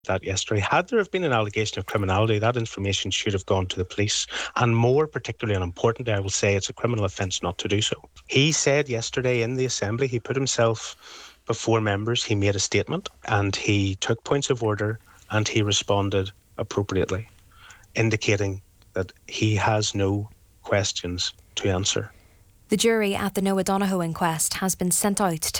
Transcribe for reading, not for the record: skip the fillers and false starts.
that yesterday. Had there have been an allegation of criminality, that information should have gone to the police. And more particularly and importantly, I will say it's a criminal offence not to do so. He said yesterday in the Assembly, he put himself before members, he made a statement and he took points of order and he responded appropriately, indicating that he has no questions to answer. The jury at the Noah Donohoe inquest has been sent out to